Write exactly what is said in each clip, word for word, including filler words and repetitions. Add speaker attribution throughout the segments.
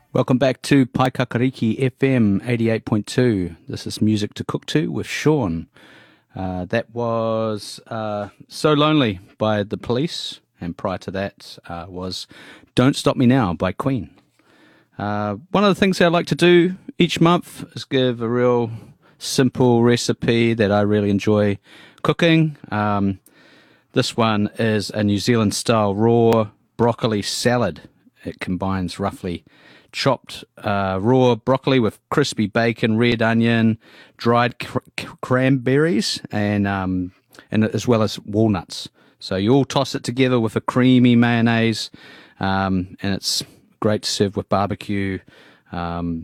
Speaker 1: Welcome back to Paikakariki F M eighty-eight point two. This is Music to Cook To with Sean. Uh, that was uh, So Lonely by The Police, and prior to that uh, was Don't Stop Me Now by Queen. Uh, one of the things that I like to do each month is give a real simple recipe that I really enjoy cooking. Um, this one is a New Zealand style raw broccoli salad. It combines roughly chopped uh, raw broccoli with crispy bacon, red onion, dried cr- cranberries, and um, and as well as walnuts. So you all toss it together with a creamy mayonnaise, um, and it's great to serve with barbecue. Um,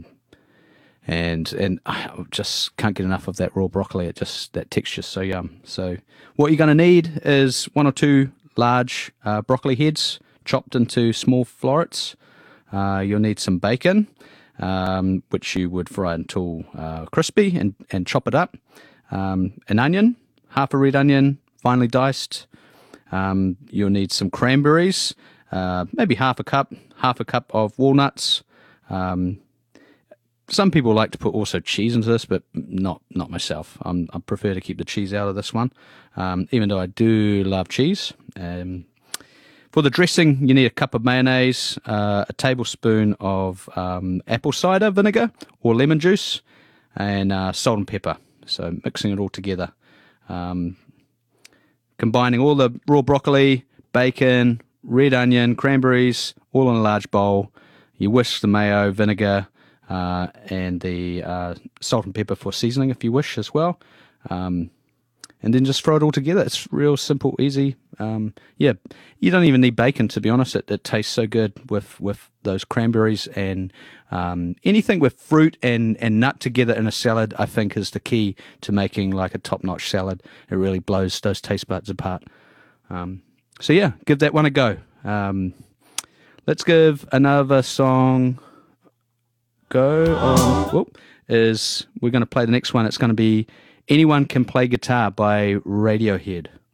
Speaker 1: and and I just can't get enough of that raw broccoli. It just that texture's so yum. So what you're going to need is one or two large uh, broccoli heads chopped into small florets. Uh, you'll need some bacon, um, which you would fry until uh, crispy and, and chop it up. Um, an onion, half a red onion, finely diced. Um, you'll need some cranberries, uh, maybe half a cup, half a cup of walnuts. Um, some people like to put also cheese into this, but not not myself. I'm, I prefer to keep the cheese out of this one, um, even though I do love cheese. Um, For the dressing, you need a cup of mayonnaise, uh, a tablespoon of um, apple cider vinegar or lemon juice, and uh, salt and pepper. So mixing it all together. Um, combining all the raw broccoli, bacon, red onion, cranberries, all in a large bowl. You whisk the mayo, vinegar, uh, and the uh, salt and pepper for seasoning if you wish as well. Um, And then just throw it all together. It's real simple, easy. Um, yeah, you don't even need bacon, to be honest. It, it tastes so good with, with those cranberries, and um, anything with fruit and, and nut together in a salad, I think, is the key to making like a top-notch salad. It really blows those taste buds apart. Um, so yeah, give that one a go. Um, let's give another song go on. Whoop, is we're going to play the next one. It's going to be Anyone Can Play Guitar by Radiohead.